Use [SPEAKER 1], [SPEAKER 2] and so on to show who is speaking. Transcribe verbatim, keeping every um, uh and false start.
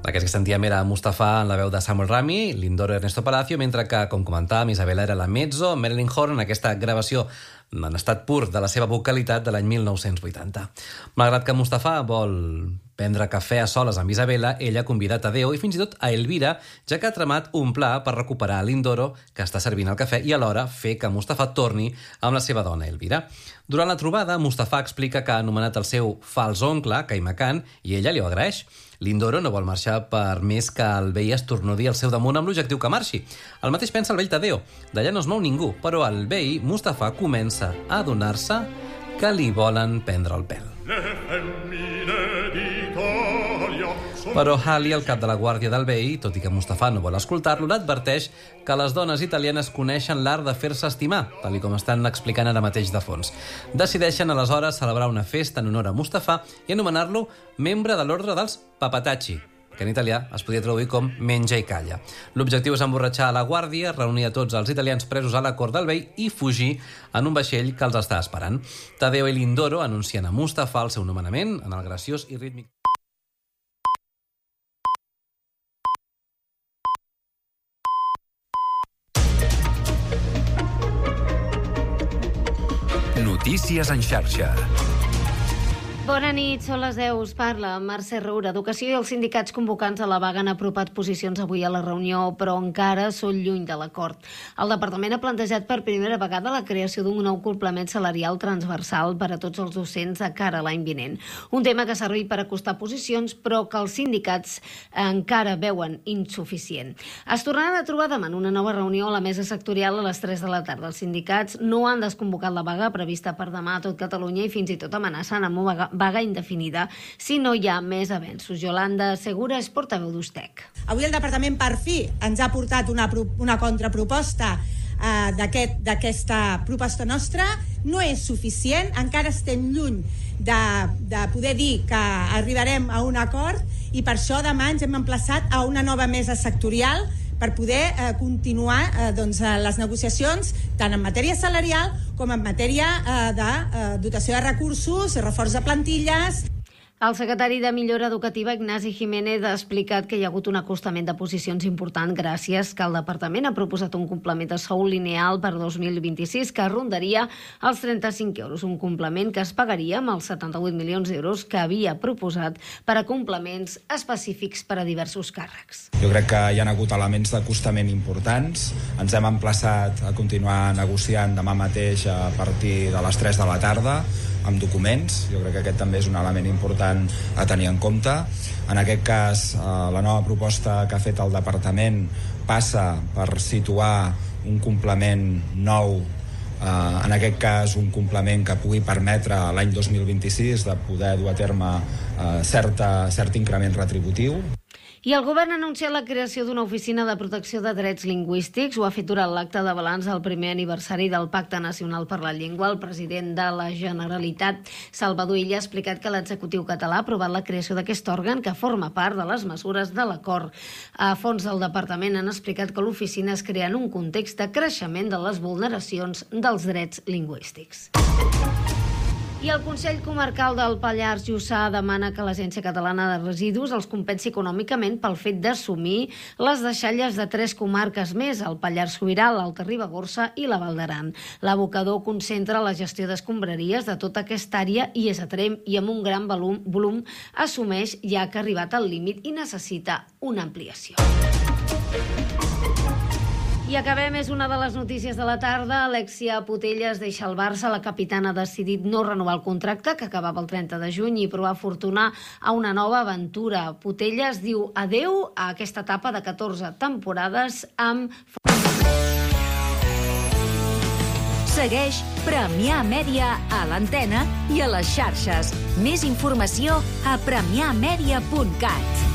[SPEAKER 1] Aquest que sentíem era Mustafa en la veu de Samuel Rami, Lindoro i Ernesto Palacio, mentre que, com comentàvem, Isabela era la mezzo, Marilyn Horne en aquesta gravació en estat pur de la seva vocalitat de l'any mil nou-cents vuitanta. Malgrat que Mustafa vol prendre cafè a soles amb Isabela, ella convida Tadeo i fins i tot a Elvira, ja que ha tramat un pla per recuperar Lindoro, que està servint el cafè, i alhora fer que Mustafa torni amb la seva dona, Elvira. Durant la trobada, Mustafa explica que ha anomenat el seu fals oncle, Kaimakan, i ella li ho agraeix. Lindoro no vol marxar per més que el vell estornudi al seu damunt amb l'objectiu que marxi. El mateix pensa el vell Tadeo. D'allà no es mou ningú, però el vell, Mustafa, comença a adonar-se que li volen prendre el pèl. Però Hali, el cap de la guàrdia del vell, tot i que Mustafa no vol escoltar-lo, l'adverteix que les dones italianes coneixen l'art de fer-se estimar, tal com estan explicant ara mateix de fons. Decideixen aleshores celebrar una festa en honor a Mustafa i anomenar-lo membre de l'ordre dels Papatacci, que en italià es podia traduir com menja i calla. L'objectiu és emborratxar a la guàrdia, reunir a tots els italians presos a la cort del vell i fugir en un vaixell que els està esperant. Tadeo i Lindoro anuncien a Mustafa el seu nomenament en el graciós i rítmic.
[SPEAKER 2] Notícies en xarxa.
[SPEAKER 3] Bona nit, són les deu, us parla Mercè Roura. Educació i els sindicats convocants a la vaga han apropat posicions avui a la reunió, però encara són lluny de l'acord. El departament ha plantejat per primera vegada la creació d'un nou complement salarial transversal per a tots els docents de cara a l'any vinent. Un tema que ha servit per acostar posicions, però que els sindicats encara veuen insuficient. Es tornaran a trobar demà en una nova reunió a la mesa sectorial a les tres de la tarda. Els sindicats no han desconvocat la vaga prevista per demà a tot Catalunya i fins i tot amenacen amb una vaga vaga indefinida si no hi ha més avenços. Yolanda Segura és portaveu d'Ustec.
[SPEAKER 4] Avui el departament per fi ens ha portat una, una contraproposta eh, d'aquest, d'aquesta proposta nostra. No és suficient, encara estem lluny de, de poder dir que arribarem a un acord i per això demà ens hem emplaçat a una nova mesa sectorial per poder eh, continuar eh, doncs, les negociacions tant en matèria salarial com en matèria eh, de eh, dotació de recursos, reforç de plantilles.
[SPEAKER 3] El secretari de Millora Educativa, Ignasi Jiménez, ha explicat que hi ha hagut un acostament de posicions important gràcies que el departament ha proposat un complement de sou lineal per dos mil vint-i-sis que rondaria els trenta-cinc euros, un complement que es pagaria amb els setanta-vuit milions d'euros que havia proposat per a complements específics per a diversos càrrecs.
[SPEAKER 5] Jo crec que hi ha hagut elements d'acostament importants. Ens hem emplaçat a continuar negociant demà mateix a partir de les tres de la tarda amb documents. Jo crec que aquest també és un element important a tenir en compte. En aquest cas, la nova proposta que ha fet el departament passa per situar un complement nou, en aquest cas un complement que pugui permetre l'any dos mil vint-i-sis de poder dur a terme certa, cert increment retributiu.
[SPEAKER 3] I el govern ha anunciat la creació d'una oficina de protecció de drets lingüístics. Ho ha fet durant l'acte de balanç del primer aniversari del Pacte Nacional per la Llengua. El president de la Generalitat, Salvador Illa, ha explicat que l'executiu català ha aprovat la creació d'aquest òrgan que forma part de les mesures de l'acord. A fons del departament han explicat que l'oficina es crea en un context de creixement de les vulneracions dels drets lingüístics. I el Consell Comarcal del Pallars Jussà demana que l'Agència Catalana de Residus els compensi econòmicament pel fet d'assumir les deixalles de tres comarques més, el Pallars Sobirà, l'Alta Ribagorça i la Val d'Aran. L'abocador concentra la gestió d'escombraries de tota aquesta àrea i és a Tremp i amb un gran volum, volum assumeix ja que ha arribat al límit i necessita una ampliació. I acabem, és una de les notícies de la tarda. Alexia Putellas deixa el Barça. La capitana ha decidit no renovar el contracte, que acabava el trenta de juny, i provar fortuna a una nova aventura. Putellas diu adeu a aquesta etapa de catorze temporades amb...
[SPEAKER 6] Segueix Premià Mèdia a l'antena i a les xarxes. Més informació a premià media punt cat.